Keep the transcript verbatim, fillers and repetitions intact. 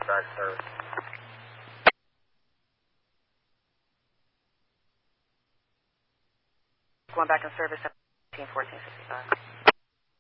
back service. Going back in service at fourteen sixty-five.